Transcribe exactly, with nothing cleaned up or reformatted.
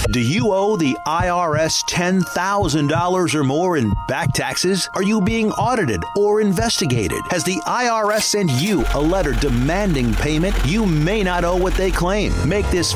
Do you owe the I R S ten thousand dollars or more in back taxes? Are you being audited or investigated? Has the I R S sent you a letter demanding payment? You may not owe what they claim. Make this